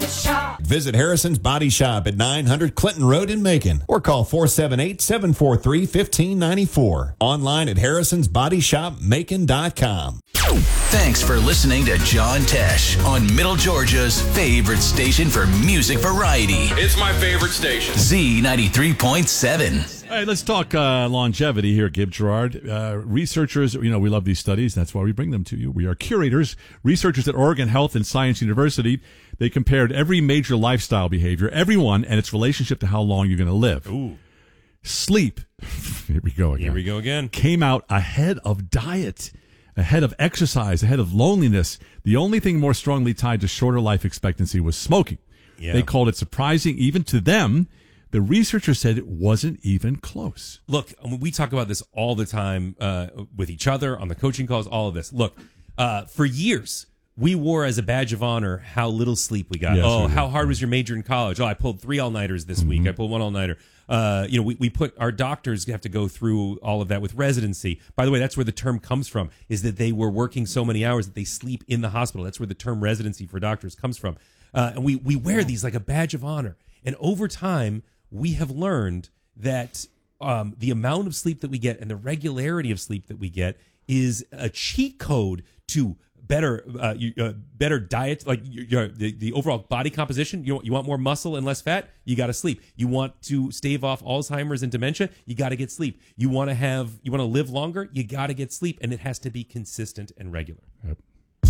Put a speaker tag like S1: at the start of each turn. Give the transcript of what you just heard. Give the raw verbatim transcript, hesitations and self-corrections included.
S1: Shop.
S2: Visit Harrison's Body Shop at nine hundred Clinton Road in Macon or call four seven eight, seven four three, one five nine four. Online at harrisons body shop macon dot com.
S3: Thanks for listening to John Tesh on Middle Georgia's favorite station for music variety.
S4: It's my favorite station.
S3: Z ninety-three point seven.
S5: All right, let's talk uh, longevity here, Gib Gerard. Uh, researchers, you know, we love these studies. That's why we bring them to you. We are curators, researchers at Oregon Health and Science University. They compared every major lifestyle behavior, everyone, and its relationship to how long you're going to live.
S4: Ooh.
S5: Sleep, here we go again.
S4: Here we go again.
S5: Came out ahead of diet, ahead of exercise, ahead of loneliness. The only thing more strongly tied to shorter life expectancy was smoking.
S4: Yeah.
S5: They called it surprising even to them. The researcher said it wasn't even close.
S4: Look, we talk about this all the time uh, with each other, on the coaching calls, all of this. Look, uh, for years, we wore as a badge of honor how little sleep we got.
S5: Yes,
S4: oh,
S5: we
S4: how
S5: did.
S4: hard was your major in college? Oh, I pulled three all-nighters this
S5: Mm-hmm.
S4: week. I pulled one all-nighter. Uh, you know, we, we put our doctors have to go through all of that with residency. By the way, that's where the term comes from, is that they were working so many hours that they sleep in the hospital. That's where the term residency for doctors comes from. Uh, and we, we wear these like a badge of honor. And over time, we have learned that um, the amount of sleep that we get and the regularity of sleep that we get is a cheat code to better uh, you, uh, better diet, like your, your, the, the overall body composition. You, you want more muscle and less fat? You got to sleep. You want to stave off Alzheimer's and dementia? You got to get sleep. You want to have, you want to live longer? You got to get sleep, and it has to be consistent and regular.
S5: Yep.